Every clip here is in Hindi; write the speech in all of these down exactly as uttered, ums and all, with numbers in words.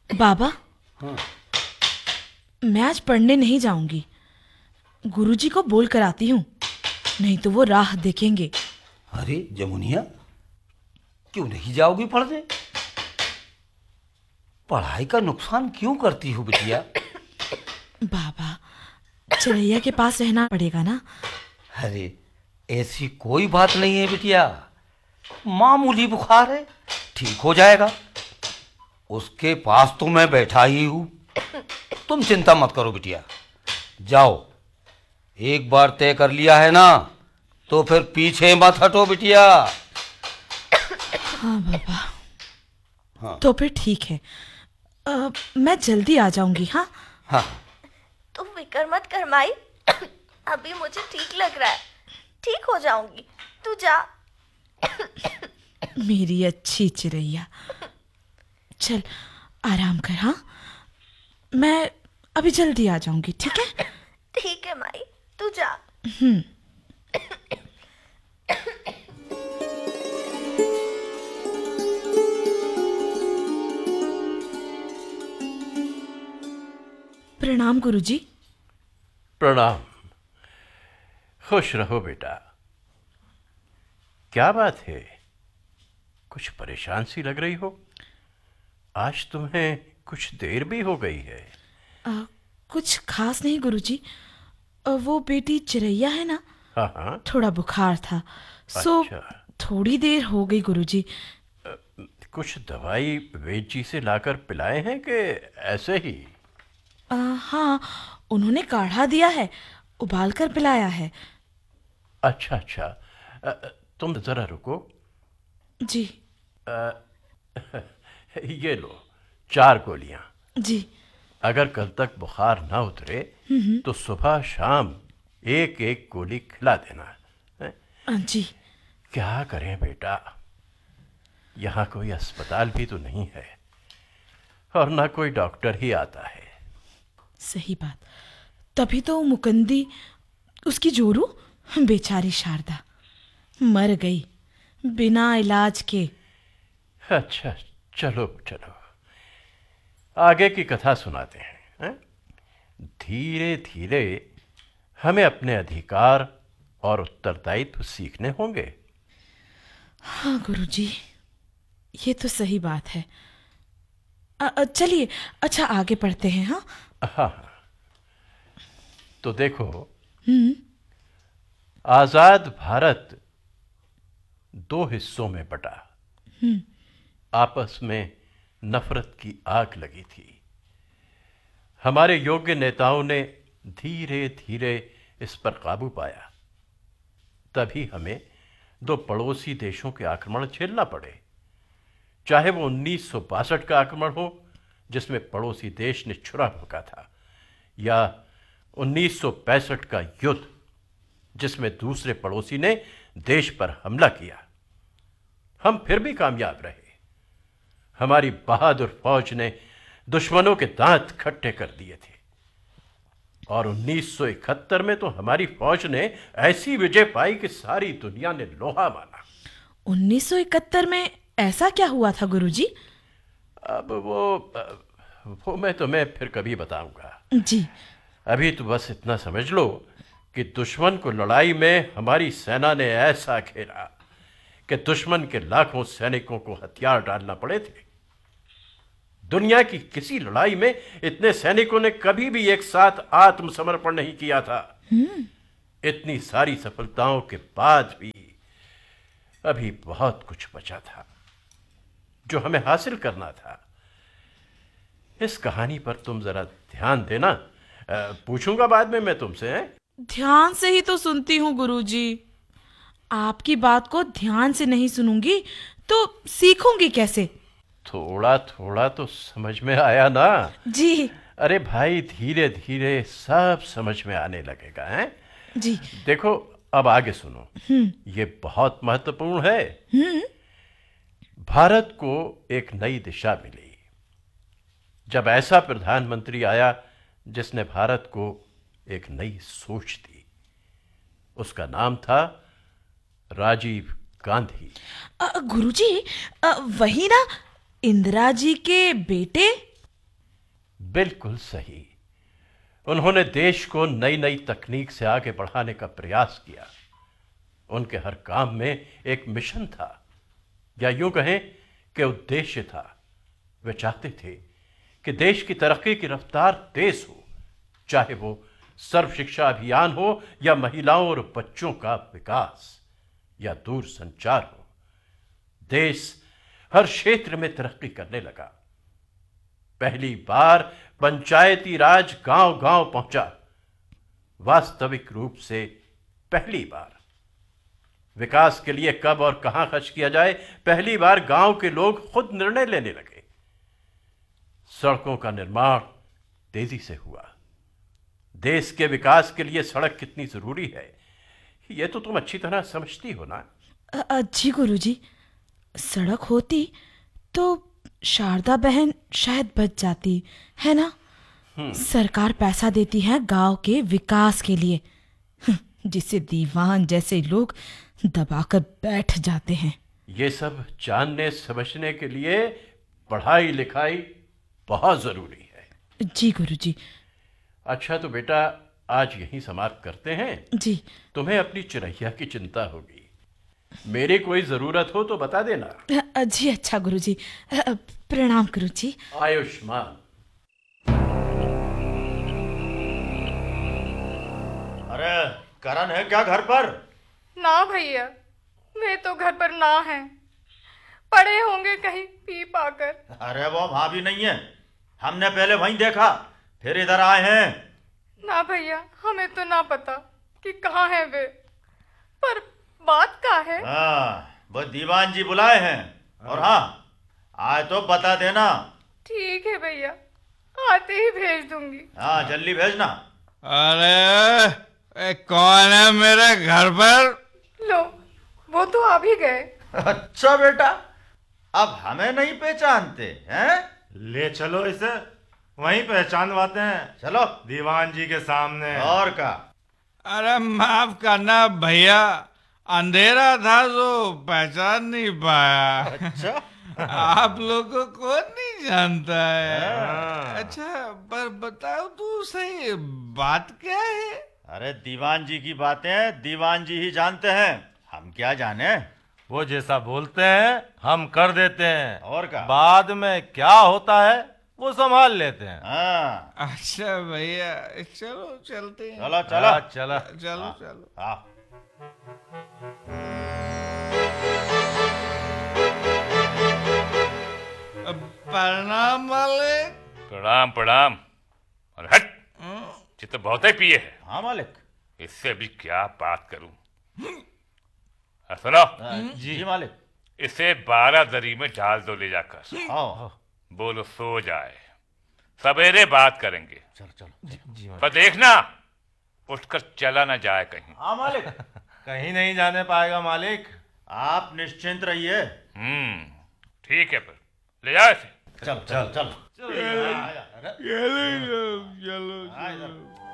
बाबा, हाँ। मैं आज पढ़ने नहीं जाऊंगी। गुरुजी को बोल कर आती हूँ, नहीं तो वो राह देखेंगे। अरे जमुनिया, क्यों नहीं जाओगी पढ़ने? पढ़ाई का नुकसान क्यों करती हो बिटिया? बाबा, चिरैया के पास रहना पड़ेगा ना। अरे ऐसी कोई बात नहीं है बिटिया, मामूली बुखार है, ठीक हो जाएगा। उसके पास तो मैं बैठा ही हूं, तुम चिंता मत करो बिटिया। जाओ, एक बार तय कर लिया है ना तो फिर पीछे मत हटो बिटिया। हाँ बाबा। हाँ। तो फिर ठीक है, आ, मैं जल्दी आ जाऊंगी। हाँ हाँ। तुम फिक्र मत कर माई, अभी मुझे ठीक लग रहा है, ठीक हो जाऊंगी, तू जा। मेरी अच्छी चिरैया, चल आराम कर। हाँ, मैं अभी जल्दी आ जाऊंगी, ठीक है? ठीक है माई, तू जा। हम्म। प्रणाम गुरुजी। प्रणाम। खुश रहो बेटा। क्या बात है, कुछ परेशान सी लग रही हो? आज तुम्हें कुछ देर भी हो गई है। आ, कुछ खास नहीं गुरुजी, आ, वो बेटी चिरैया है ना, हाँ हाँ। थोड़ा बुखार था, सो अच्छा। थोड़ी देर हो गई गुरुजी। कुछ दवाई वेद जी से लाकर पिलाए हैं कि ऐसे ही? आ, हाँ, उन्होंने काढ़ा दिया है, उबाल कर पिलाया है। अच्छा अच्छा। अ, तुम जरा रुको। जी अ, ये लो चार गोलियां। जी। अगर कल तक बुखार ना उतरे तो सुबह शाम एक एक गोली खिला देना है? आ, जी। क्या करें बेटा, यहाँ कोई अस्पताल भी तो नहीं है और ना कोई डॉक्टर ही आता है। सही बात, तभी तो मुकंदी, उसकी जोरू, बेचारी शारदा मर गई बिना इलाज के। अच्छा चलो चलो, आगे की कथा सुनाते हैं, हैं? धीरे धीरे हमें अपने अधिकार और उत्तरदायित्व सीखने होंगे। हाँ गुरुजी, ये तो सही बात है। अ- अ, चलिए, अच्छा आगे पढ़ते हैं। हाँ हाँ हाँ। तो देखो, हम्म। आजाद भारत दो हिस्सों में बटा। आपस में नफरत की आग लगी थी। हमारे योग्य नेताओं ने धीरे धीरे इस पर काबू पाया, तभी हमें दो पड़ोसी देशों के आक्रमण झेलना पड़े। चाहे वो उन्नीस सौ बासठ का आक्रमण हो जिसमें पड़ोसी देश ने छुरा भोंका था, या उन्नीस सौ पैंसठ का युद्ध जिसमें दूसरे पड़ोसी ने देश पर हमला किया। हम फिर भी कामयाब रहे। हमारी बहादुर फौज ने दुश्मनों के दांत खट्टे कर दिए थे और उन्नीस सौ इकहत्तर में तो हमारी फौज ने ऐसी विजय पाई कि सारी दुनिया ने लोहा माना। उन्नीस सौ इकहत्तर में ऐसा क्या हुआ था गुरुजी? अब वो वो मैं तुम्हें फिर कभी बताऊंगा। जी। अभी तो बस इतना समझ लो कि दुश्मन को लड़ाई में हमारी सेना ने ऐसा घेरा कि दुश्मन के लाखों सैनिकों को हथियार डालना पड़े थे। दुनिया की किसी लड़ाई में इतने सैनिकों ने कभी भी एक साथ आत्मसमर्पण नहीं किया था। इतनी सारी सफलताओं के बाद भी अभी बहुत कुछ बचा था जो हमें हासिल करना था। इस कहानी पर तुम जरा ध्यान देना। अ, पूछूंगा बाद में मैं तुमसे। हैं? ध्यान से ही तो सुनती हूँ गुरुजी, आपकी बात को ध्यान से नहीं सुनूंगी तो सीखूंगी कैसे? थोड़ा थोड़ा तो समझ में आया ना? जी अरे भाई, धीरे धीरे सब समझ में आने लगेगा। हैं? जी। देखो, अब आगे सुनो, ये बहुत महत्वपूर्ण है। भारत को एक नई दिशा मिली जब ऐसा प्रधानमंत्री आया जिसने भारत को एक नई सोच दी। उसका नाम था राजीव गांधी। अ, गुरुजी, अ, वही ना, इंदिरा जी के बेटे? बिल्कुल सही। उन्होंने देश को नई नई तकनीक से आगे बढ़ाने का प्रयास किया। उनके हर काम में एक मिशन था, या यूं कहें कि उद्देश्य था। वे चाहते थे कि देश की तरक्की की रफ्तार तेज हो, चाहे वो सर्व शिक्षा अभियान हो, या महिलाओं और बच्चों का विकास, या दूर संचार हो। देश हर क्षेत्र में तरक्की करने लगा। पहली बार पंचायती राज गांव गांव पहुंचा। वास्तविक रूप से पहली बार। विकास के लिए कब और कहां खर्च किया जाए, पहली बार गांव के लोग खुद निर्णय लेने लगे। सड़कों का निर्माण तेजी से हुआ। देश के विकास के लिए सड़क कितनी जरूरी है, यह तो तुम अच्छी तरह समझती हो ना। अ- जी गुरुजी, सड़क होती तो शारदा बहन शायद बच जाती, है ना। सरकार पैसा देती है गांव के विकास के लिए, जिसे दीवान जैसे लोग दबाकर बैठ जाते हैं। ये सब जानने समझने के लिए पढ़ाई लिखाई बहुत जरूरी है। जी गुरुजी। अच्छा तो बेटा, आज यहीं समाप्त करते हैं। जी। तुम्हें अपनी चिरैया की चिंता होगी। मेरी कोई जरूरत हो तो बता देना। अ- जी अच्छा गुरुजी। अ- प्रणाम गुरुजी। आयुष्मान। अरे करण है क्या घर पर? ना भैया, वे तो घर पर ना हैं। पड़े होंगे कहीं पी पाकर। अरे वो वहां भी नहीं है, हमने पहले वहीं देखा, फिर इधर आए हैं। ना भैया, हमें तो ना पता कि कहाँ हैं वे। पर बात का है? हाँ, वो दीवान जी बुलाए हैं। और हाँ, आए तो बता देना। ठीक है भैया, आते ही भेज दूंगी। हाँ जल्दी भेजना। अरे ए, कौन है मेरे घर पर? लो, वो तो आ भी गए। अच्छा बेटा, अब हमें नहीं पहचानते हैं? ले चलो इसे, वहीं पहचानवाते हैं। चलो दीवान जी के सामने। और का। अरे माफ करना भैया, अंधेरा था तो पहचान नहीं पाया। अच्छा आप लोगों को नहीं जानता है। हाँ। अच्छा पर बताओ तू सही, बात क्या है? अरे दीवान जी की बातें दीवान जी ही जानते हैं, हम क्या जाने। वो जैसा बोलते हैं हम कर देते हैं, और का। बाद में क्या होता है वो संभाल लेते हैं। हाँ अच्छा भैया, चलो चलते हैं। चलो चलो हाँ, चला चलो चलो। हाँ। प्रणाम मालिक। प्रणाम प्रणाम। और हट, ये तो बहुत ही पिए है। हाँ मालिक। इससे भी क्या बात करूं। हाँ, सुनो, जी जी मालिक। इसे बारह दरी में डाल दो ले जाकर। आओ। बोलो सो जाए, सवेरे बात करेंगे। चलो चलो। पर देखना उठकर चला ना जाए कहीं। हाँ मालिक। कहीं नहीं जाने पाएगा मालिक। आप निश्चिंत रहिए। हम्म ठीक है, फिर ले जाओ इसे। चलो चलो चलो। चलो हाँ, इधर।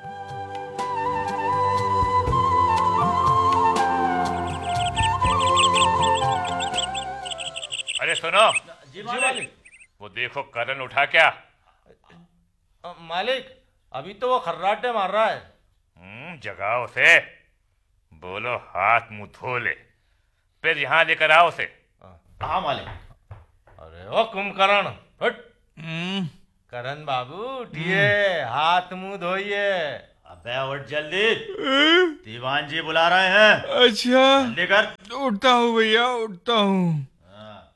अरे सुनो, जी मालिक। वो देखो करण उठा क्या। अ, मालिक अभी तो वो खर्राटे मार रहा है। हम्म जगाओ उसे। बोलो हाथ मुंह धो ले, फिर यहाँ लेकर आओ उसे। हाँ मालिक। अरे ओ कुंभकर्ण, हट। हम्म, करण बाबू उठिए, हाथ मुंह धोइए। अबे उठ जल्दी, दीवान जी बुला रहे हैं। अच्छा जल्दी कर। उठता हूँ भैया, उठता हूँ। हाँ।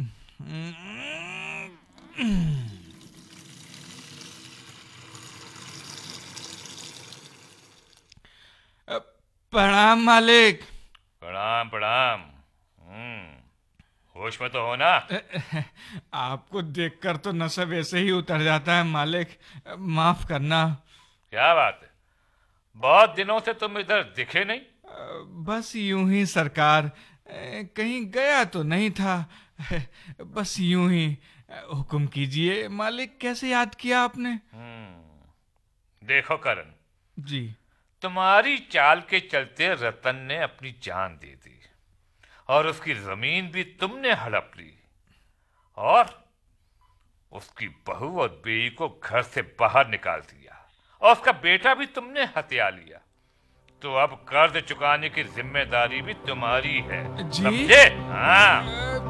प्रणाम मालिक। प्रणाम प्रणाम। हम्म होश में तो हो ना। आपको देखकर तो नशा वैसे ही उतर जाता है मालिक, माफ करना। क्या बात है, बहुत दिनों से तुम इधर दिखे नहीं। बस यूं ही सरकार, कहीं गया तो नहीं था, बस यूं ही। हुक्म कीजिए मालिक, कैसे याद किया आपने? हम्म देखो करण, जी। तुम्हारी चाल के चलते रतन ने अपनी जान दे दी और उसकी जमीन भी तुमने हड़प ली, और उसकी बहू और बेई को घर से बाहर निकाल दिया और उसका बेटा भी तुमने हत्या लिया। तो अब कर्ज चुकाने की जिम्मेदारी भी तुम्हारी है, जी? समझे? हाँ।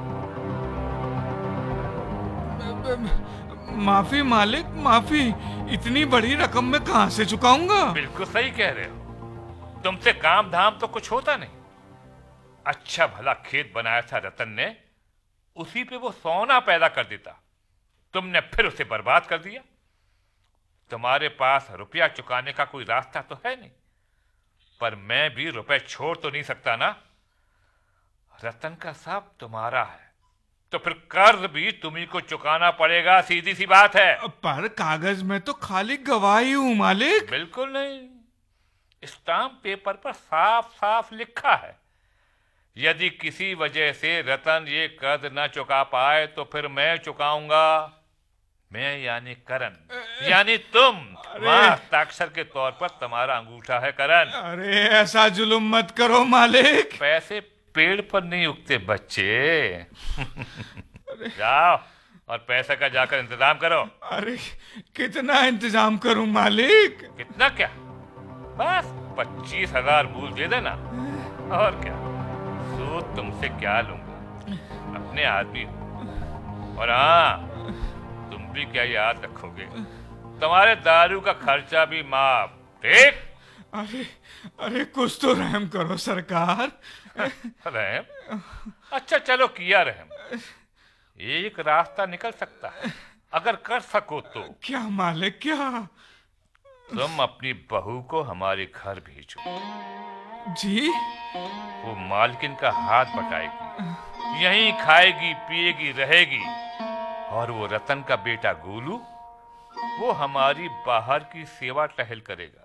माफी मालिक, माफी। इतनी बड़ी रकम मैं कहां से चुकाऊंगा? बिल्कुल सही कह रहे हो। तुमसे काम धाम तो कुछ होता नहीं। अच्छा भला खेत बनाया था रतन ने, उसी पे वो सोना पैदा कर देता। तुमने फिर उसे बर्बाद कर दिया। तुम्हारे पास रुपया चुकाने का कोई रास्ता तो है नहीं, पर मैं भी रुपए छोड़ तो नहीं सकता ना। रतन का सब तुम्हारा है, तो फिर कर्ज भी तुम्ही को चुकाना पड़ेगा, सीधी सी बात है। पर कागज में तो खाली गवाही हूं मालिक। बिल्कुल नहीं, स्टाम्प पेपर पर साफ साफ लिखा है, यदि किसी वजह से रतन ये कर्ज न चुका पाए तो फिर मैं चुकाऊंगा। मैं यानी करण, यानी तुम। वहां हस्ताक्षर के तौर पर तुम्हारा अंगूठा है करण। अरे ऐसा जुल्म मत करो मालिक। पैसे पेड़ पर नहीं उगते बच्चे। जाओ और पैसे का जाकर इंतजाम करो। अरे कितना इंतजाम करूं मालिक? कितना क्या, बस पच्चीस हजार मूल दे देना। और क्या, सूद तुमसे क्या लूंगा, अपने आदमी हो। और हाँ, तुम भी क्या याद रखोगे, तुम्हारे दारू का खर्चा भी माफ, ठीक? अरे अरे कुछ तो रहम करो सरकार। रहम? अच्छा चलो किया रहम। एक रास्ता निकल सकता है, अगर कर सको तो। क्या मालिक, क्या? तुम अपनी बहू को हमारे घर भेजो। जी? वो मालकिन का हाथ बटाएगी, यहीं खाएगी पिएगी रहेगी। और वो रतन का बेटा गोलू, वो हमारी बाहर की सेवा टहल करेगा।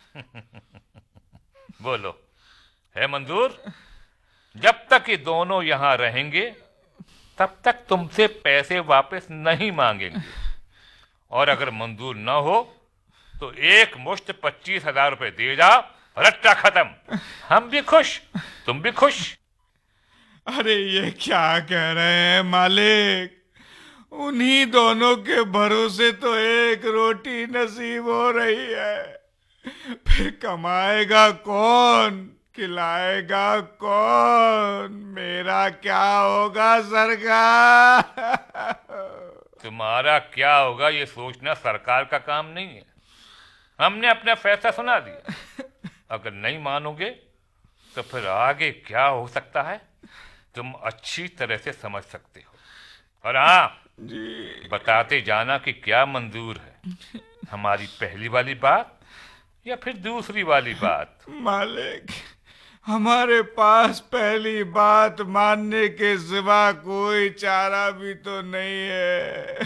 बोलो, है मंजूर? जब तक ये दोनों यहां रहेंगे तब तक तुमसे पैसे वापस नहीं मांगेंगे, और अगर मंजूर न हो तो एक मुश्त पच्चीस हजार रुपए दे जाओ, रट्टा खत्म। हम भी खुश, तुम भी खुश। अरे ये क्या कह रहे हैं मालिक? उन्हीं दोनों के भरोसे तो एक रोटी नसीब हो रही है, फिर कमाएगा कौन, खिलाएगा कौन? मेरा क्या होगा सरकार? तुम्हारा क्या होगा ये सोचना सरकार का काम नहीं है। हमने अपना फैसला सुना दिया, अगर नहीं मानोगे तो फिर आगे क्या हो सकता है तुम अच्छी तरह से समझ सकते हो। और हाँ, बताते जाना कि क्या मंजूर है, हमारी पहली वाली बात या फिर दूसरी वाली बात? मालिक, हमारे पास पहली बात मानने के सिवा कोई चारा भी तो नहीं है।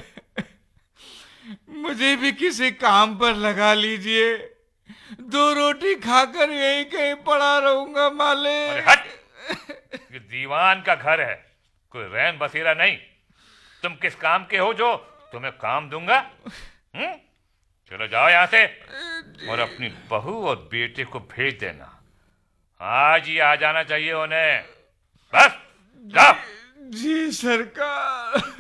मुझे भी किसी काम पर लगा लीजिए, दो रोटी खाकर यहीं कहीं पड़ा रहूंगा मालिक। अरे हट, ये दीवान का घर है, कोई रैन बसेरा नहीं। तुम किस काम के हो जो तुम्हें काम दूंगा? हुँ? चलो जाओ यहाँ से, और अपनी बहू और बेटे को भेज देना। आज ही आ जाना चाहिए उन्हें, बस जाओ। जी सरकार।